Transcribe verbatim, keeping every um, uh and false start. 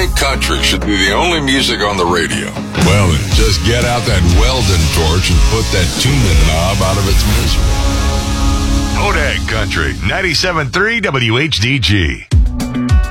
think country should be the only music on the radio? Well, then, just get out that Weldon torch and put that tuning knob out of its misery. Kodak Country, ninety-seven point three W H D G.